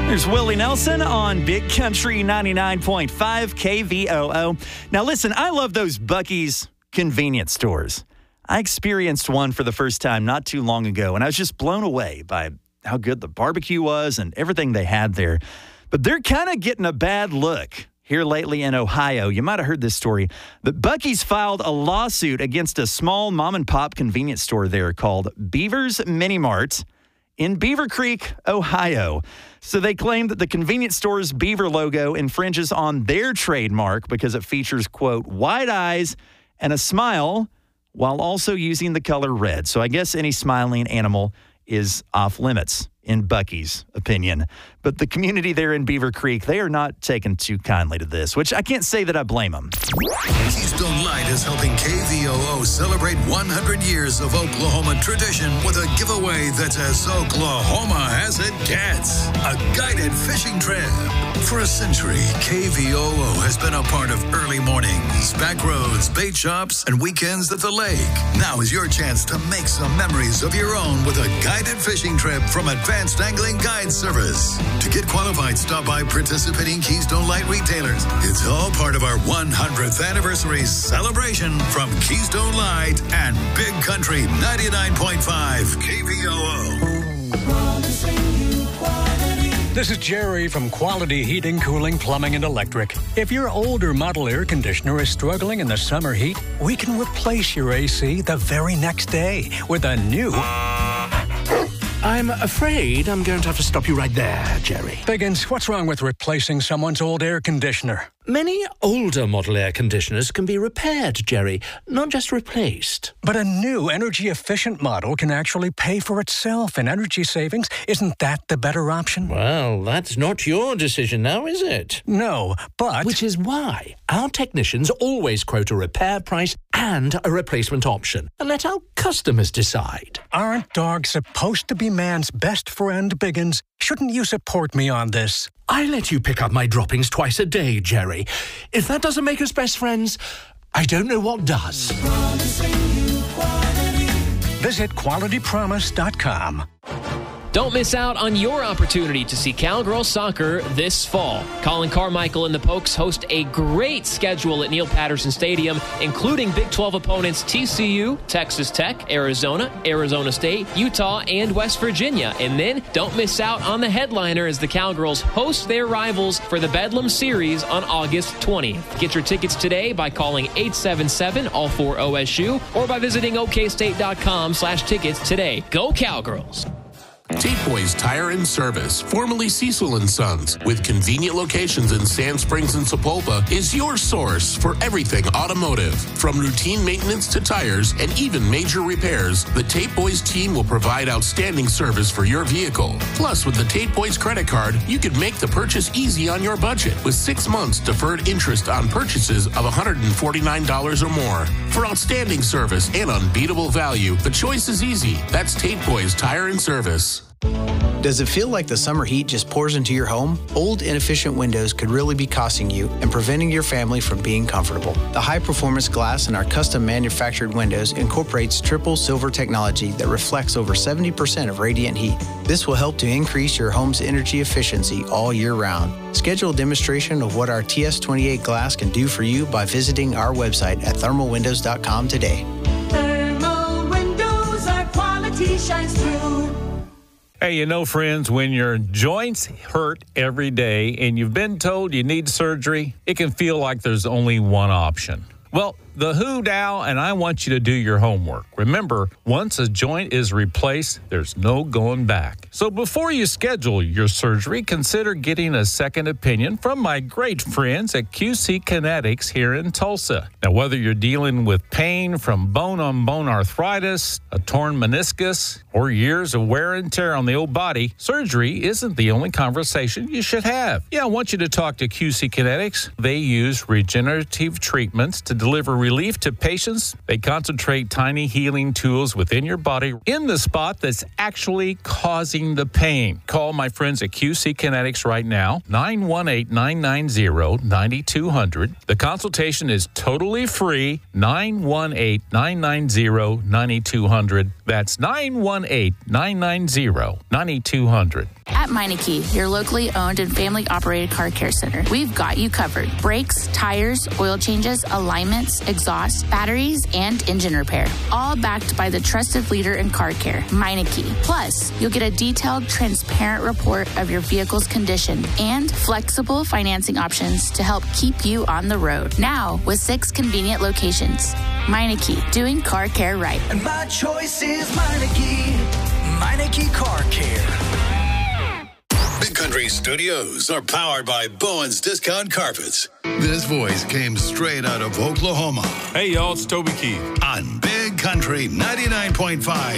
There's Willie Nelson on Big Country 99.5 KVOO. Now listen, I love those Buc-ee's convenience stores. I experienced one for the first time not too long ago, and I was just blown away by how good the barbecue was and everything they had there. But they're kind of getting a bad look here lately in Ohio. You might have heard this story. But Buc-ee's filed a lawsuit against a small mom-and-pop convenience store there called Beaver's Mini Mart in Beaver Creek, Ohio. So they claim that the convenience store's Beaver logo infringes on their trademark because it features, quote, wide eyes and a smile while also using the color red. So I guess any smiling animal is off limits, in Buc-ee's opinion. But the community there in Beaver Creek, they are not taking too kindly to this, which I can't say that I blame them. Keystone Light is helping KVOO celebrate 100 years of Oklahoma tradition with a giveaway that's as Oklahoma as it gets. A guided fishing trip. For a century, KVOO has been a part of early mornings, back roads, bait shops, and weekends at the lake. Now is your chance to make some memories of your own with a guided fishing trip from Advanced Angling Guide Service. To get qualified, stop by participating Keystone Light retailers. It's all part of our 100th anniversary celebration from Keystone Light and Big Country 99.5 KVOO. This is Jerry from Quality Heating, Cooling, Plumbing, and Electric. If your older model air conditioner is struggling in the summer heat, we can replace your AC the very next day with a new... I'm afraid I'm going to have to stop you right there, Jerry. Biggins, what's wrong with replacing someone's old air conditioner? Many older model air conditioners can be repaired, Jerry, not just replaced. But a new energy-efficient model can actually pay for itself in energy savings. Isn't that the better option? Well, that's not your decision now, is it? No, but... Which is why our technicians always quote a repair price and a replacement option, and let our customers decide. Aren't dogs supposed to be man's best friend, Biggins? Shouldn't you support me on this? I let you pick up my droppings twice a day, Jerry. If that doesn't make us best friends, I don't know what does. Visit QualityPromise.com. Don't miss out on your opportunity to see Cowgirl soccer this fall. Colin Carmichael and the Pokes host a great schedule at Neil Patterson Stadium, including Big 12 opponents TCU, Texas Tech, Arizona, Arizona State, Utah, and West Virginia. And then don't miss out on the headliner as the Cowgirls host their rivals for the Bedlam Series on August 20th. Get your tickets today by calling 877-ALL4OSU or by visiting okstate.com/tickets today. Go Cowgirls! Tate Boys Tire and Service, formerly Cecil & Sons, with convenient locations in Sand Springs and Sepulpa, is your source for everything automotive. From routine maintenance to tires and even major repairs, the Tate Boys team will provide outstanding service for your vehicle. Plus, with the Tate Boys credit card, you can make the purchase easy on your budget with 6 months deferred interest on purchases of $149 or more. For outstanding service and unbeatable value, the choice is easy. That's Tate Boys Tire and Service. Does it feel like the summer heat just pours into your home? Old, inefficient windows could really be costing you and preventing your family from being comfortable. The high-performance glass in our custom manufactured windows incorporates triple silver technology that reflects over 70% of radiant heat. This will help to increase your home's energy efficiency all year round. Schedule a demonstration of what our TS28 glass can do for you by visiting our website at thermalwindows.com today. Thermal Windows, our quality shines through. Hey, you know, friends, when your joints hurt every day and you've been told you need surgery, it can feel like there's only one option. Well, the Who Dow, and I want you to do your homework. Remember, once a joint is replaced, there's no going back. So before you schedule your surgery, consider getting a second opinion from my great friends at QC Kinetics here in Tulsa. Now, whether you're dealing with pain from bone-on-bone arthritis, a torn meniscus, or years of wear and tear on the old body, surgery isn't the only conversation you should have. Yeah, I want you to talk to QC Kinetics. They use regenerative treatments to deliver relief to patients. They concentrate tiny healing tools within your body in the spot that's actually causing the pain. Call my friends at QC Kinetics right now, 918-990-9200. The consultation is totally free, 918-990-9200. That's 918-990-9200. At At Meineke, your locally owned and family-operated car care center, we've got you covered. Brakes, tires, oil changes, alignments, exhaust, batteries, and engine repair. All backed by the trusted leader in car care, Meineke. Plus, you'll get a detailed, transparent report of your vehicle's condition and flexible financing options to help keep you on the road. Now, with 6 convenient locations. Meineke, doing car care right. And my choice is Meineke. Meineke Car Care. Big Country Studios are powered by Bowen's Discount Carpets. This voice came straight out of Oklahoma. Hey, y'all, it's Toby Keith. On Big Country 99.5